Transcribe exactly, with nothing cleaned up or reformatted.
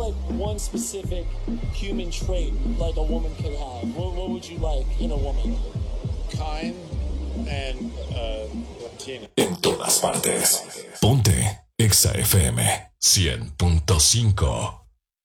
like one specific human trait like a woman could have? What, what would you like in a woman? Kind and uh, Latina. En todas partes. Ponte Exa F M cien punto cinco.